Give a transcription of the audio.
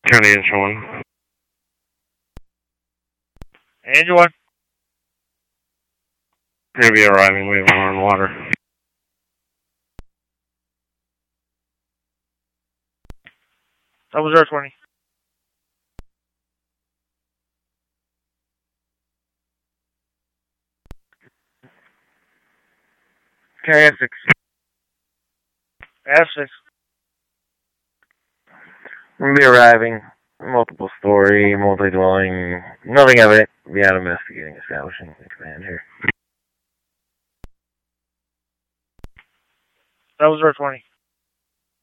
County Engine 1. Engine 1. Gonna be arriving. We have on water. That was 020. Okay, F6. F6. We'll be arriving. Multiple story, multi-dwelling, nothing evident. Be out investigating, establishing the command here. That was 020.